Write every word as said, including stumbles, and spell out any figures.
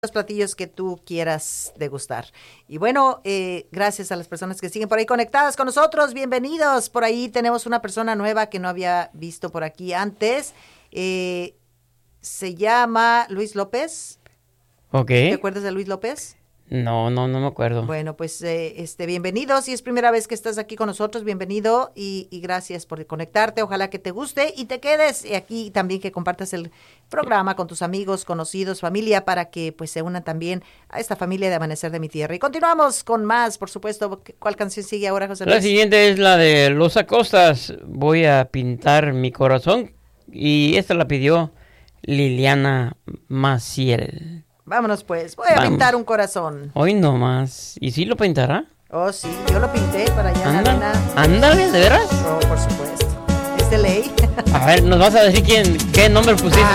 los platillos que tú quieras degustar. Y bueno, eh, gracias a las personas que siguen por ahí conectadas con nosotros. Bienvenidos. Por ahí tenemos una persona nueva que no había visto por aquí antes. Eh, se llama Luis López. Ok. ¿Te acuerdas de Luis López? No, no, no me acuerdo. Bueno, pues eh, este, bienvenido. Si es primera vez que estás aquí con nosotros, bienvenido y, y gracias por conectarte. Ojalá que te guste y te quedes y aquí también que compartas el programa con tus amigos, conocidos, familia, para que pues se unan también a esta familia de Amanecer de mi Tierra. Y continuamos con más, por supuesto. ¿Cuál canción sigue ahora, José Luis? La siguiente es la de Los Acostas. Voy a pintar mi corazón. Y esta la pidió Liliana Maciel. Vámonos pues, voy a Vamos. pintar un corazón. Hoy no más. ¿Y sí lo pintará? Oh, sí, yo lo pinté para allá en la Anda, arena. ándale, ¿de veras? Oh, por supuesto. Es de ley. A ver, ¿nos vas a decir quién, qué nombre pusiste?